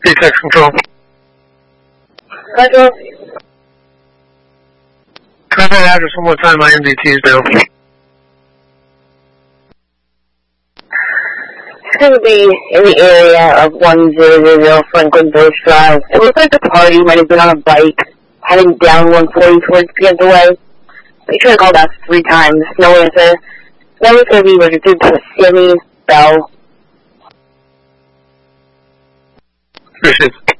VTech control. Control. Try that address one more time. My MDT is down. It's going to be in the area of 1000 Franklin Bush Drive. It looks like the party might have been on a bike heading down 140 towards Piscataway. We tried to call that 3 times. No answer. That was going to be registered to Sammy Bell. Appreciate it.